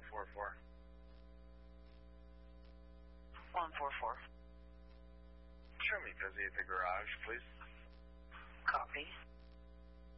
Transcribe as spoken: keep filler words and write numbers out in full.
four four. one four four. Show me busy at the garage, please. Copy.